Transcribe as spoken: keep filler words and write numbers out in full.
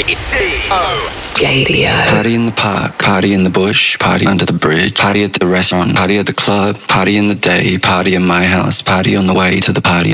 Gadio. Party in the park, party in the bush, party under the bridge, party at the restaurant, party at the club, party in the day, party in my house, party on the way to the party